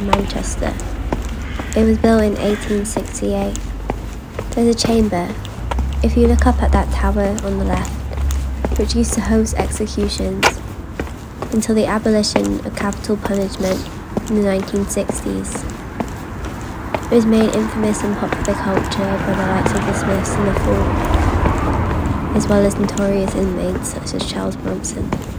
Manchester. It was built in 1868. There's a chamber, if you look up at that tower on the left, which used to host executions until the abolition of capital punishment in the 1960s. It was made infamous in popular culture by the likes of the Smiths and the Fall, as well as notorious inmates such as Charles Bronson.